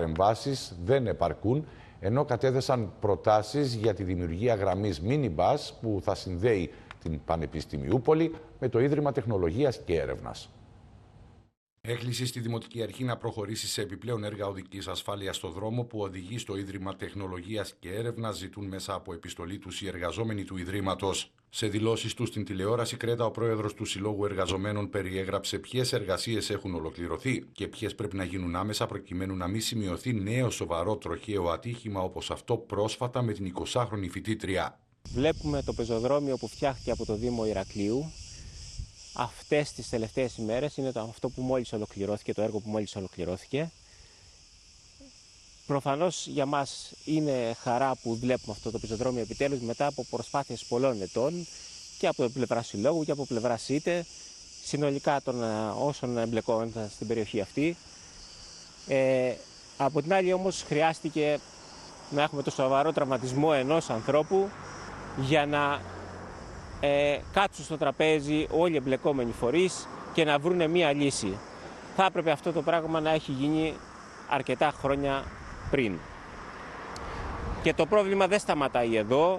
παρεμβάσεις δεν επαρκούν, ενώ κατέθεσαν προτάσεις για τη δημιουργία γραμμής minibus που θα συνδέει την Πανεπιστημιούπολη με το Ίδρυμα Τεχνολογίας και Έρευνας. Έκκληση στη Δημοτική Αρχή να προχωρήσει σε επιπλέον έργα οδικής ασφάλειας στο δρόμο που οδηγεί στο Ίδρυμα Τεχνολογίας και Έρευνας, ζητούν μέσα από επιστολή τους οι εργαζόμενοι του Ιδρύματος. Σε δηλώσεις του στην τηλεόραση Κρέτα, ο πρόεδρος του Συλλόγου Εργαζομένων περιέγραψε ποιες εργασίες έχουν ολοκληρωθεί και ποιες πρέπει να γίνουν άμεσα προκειμένου να μην σημειωθεί νέο σοβαρό τροχαίο ατύχημα όπως αυτό πρόσφατα με την 20χρονη φοιτήτρια. Βλέπουμε το πεζοδρόμιο που φτιάχτηκε από το Δήμο Ηρακλείου. Αυτές τις τελευταίες ημέρες είναι αυτό που μόλις ολοκληρώθηκε, το έργο που μόλις ολοκληρώθηκε. Προφανώς για μας είναι χαρά που βλέπουμε αυτό το πεζοδρόμιο επιτέλους μετά από προσπάθειες πολλών ετών και από πλευρά συλλόγου και από πλευρά ΣΥΤΕ, συνολικά των όσων εμπλεκόνταν στην περιοχή αυτή. Από την άλλη όμως χρειάστηκε να έχουμε το σοβαρό τραυματισμό ενός ανθρώπου για να κάτσουν στο τραπέζι όλοι οι εμπλεκόμενοι φορείς και να βρουν μία λύση. Θα έπρεπε αυτό το πράγμα να έχει γίνει αρκετά χρόνια πριν. Και το πρόβλημα δεν σταματάει εδώ.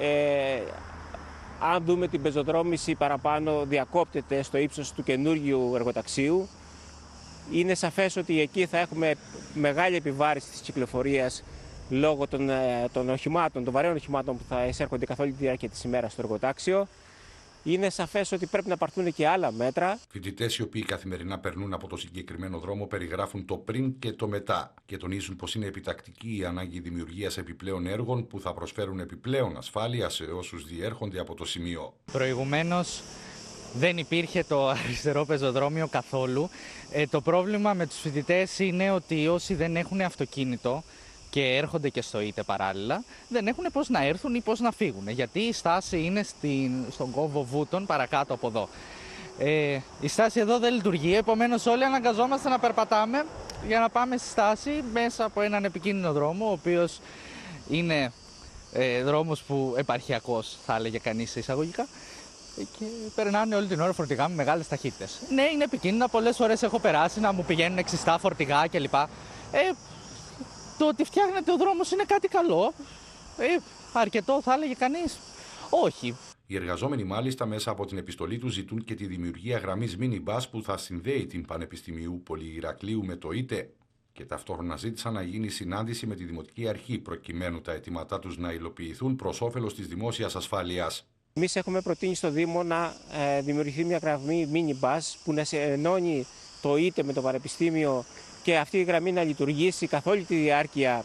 Αν δούμε την πεζοδρόμηση παραπάνω διακόπτεται στο ύψος του καινούργιου εργοταξίου. Είναι σαφές ότι εκεί θα έχουμε μεγάλη επιβάρυνση της κυκλοφορίας λόγω των οχημάτων, των βαρέων οχημάτων που θα εισέρχονται καθ' όλη τη διάρκεια της ημέρας στο εργοτάξιο. Είναι σαφές ότι πρέπει να πάρθουν και άλλα μέτρα. Φοιτητές οι οποίοι καθημερινά περνούν από το συγκεκριμένο δρόμο περιγράφουν το πριν και το μετά και τονίζουν πως είναι επιτακτική η ανάγκη δημιουργίας επιπλέον έργων που θα προσφέρουν επιπλέον ασφάλεια σε όσους διέρχονται από το σημείο. Προηγουμένως δεν υπήρχε το αριστερό πεζοδρόμιο καθόλου. Το πρόβλημα με τους φοιτητές είναι ότι όσοι δεν έχουν αυτοκίνητο και έρχονται και στο ΙΤΕ παράλληλα, δεν έχουν πώς να έρθουν ή πώς να φύγουν. Γιατί η στάση είναι στον κόμβο Βούτων παρακάτω από εδώ. Η στάση εδώ δεν λειτουργεί, επομένως όλοι αναγκαζόμαστε να περπατάμε για να πάμε στη στάση μέσα από έναν επικίνδυνο δρόμο, ο οποίος είναι δρόμος που επαρχιακός θα έλεγε κανείς εισαγωγικά. Και περνάνε όλη την ώρα φορτηγά με μεγάλες ταχύτητες. Ναι, είναι επικίνδυνα, πολλές φορές έχω περάσει να μου πηγαίνουν εξιστά φορτηγά κλπ. Το ότι φτιάχνεται ο δρόμος είναι κάτι καλό, αρκετό θα έλεγε κανείς, όχι. Οι εργαζόμενοι μάλιστα μέσα από την επιστολή τους ζητούν και τη δημιουργία γραμμής minibus που θα συνδέει την Πανεπιστημιούπολη Ηρακλείου με το ΙΤΕ και ταυτόχρονα ζήτησαν να γίνει συνάντηση με τη Δημοτική Αρχή προκειμένου τα αιτήματά τους να υλοποιηθούν προς όφελος της δημόσιας ασφάλειας. Εμείς έχουμε προτείνει στο Δήμο να δημιουργηθεί μια γραμμή minibus που να ενώνει το ΙΤΕ με το Πανεπιστήμιο και αυτή η γραμμή να λειτουργήσει καθ' όλη τη διάρκεια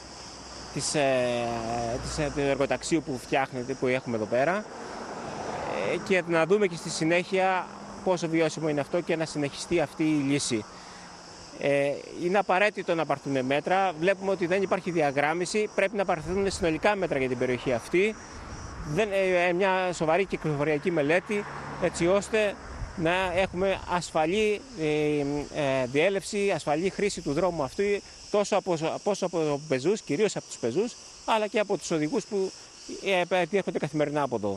του εργοταξίου που φτιάχνεται, που έχουμε εδώ πέρα, και να δούμε και στη συνέχεια πόσο βιώσιμο είναι αυτό και να συνεχιστεί αυτή η λύση. Είναι απαραίτητο να πάρθουν μέτρα. Βλέπουμε ότι δεν υπάρχει διαγράμμιση. Πρέπει να πάρθουν συνολικά μέτρα για την περιοχή αυτή. Μια σοβαρή κυκλοφοριακή μελέτη, έτσι ώστε να έχουμε ασφαλή διέλευση, ασφαλή χρήση του δρόμου αυτού, τόσο από πεζούς, κυρίως από τους πεζούς, αλλά και από τους οδηγούς που έρχονται καθημερινά από εδώ.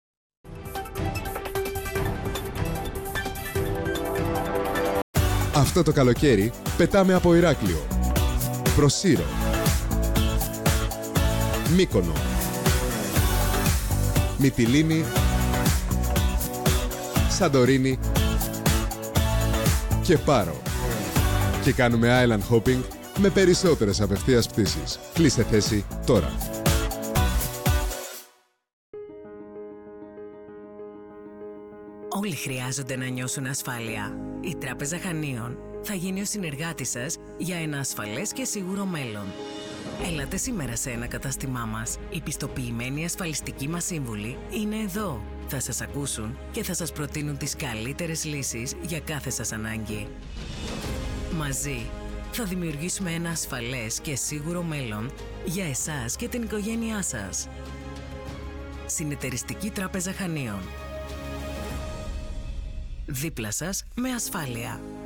Αυτό το καλοκαίρι πετάμε από Ηράκλειο προς Σύρο, Μύκονο, Μυτιλήνη, Σαντορίνη και Πάρο. Και κάνουμε island hopping με περισσότερες απευθείας πτήσεις. Κλείστε θέση τώρα. Όλοι χρειάζονται να νιώσουν ασφάλεια. Η Τράπεζα Χανίων θα γίνει ο συνεργάτης σας για ένα ασφαλές και σίγουρο μέλλον. Έλατε σήμερα σε ένα κατάστημά μας. Οι πιστοποιημένοι ασφαλιστικοί μας σύμβουλοι είναι εδώ. Θα σας ακούσουν και θα σας προτείνουν τις καλύτερες λύσεις για κάθε σας ανάγκη. Μαζί θα δημιουργήσουμε ένα ασφαλές και σίγουρο μέλλον για εσάς και την οικογένειά σας. Συνεταιριστική Τράπεζα Χανίων. Δίπλα σας με ασφάλεια.